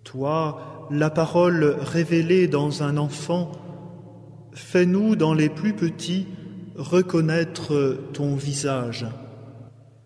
Toi, la parole révélée dans un enfant, fais-nous dans les plus petits reconnaître ton visage.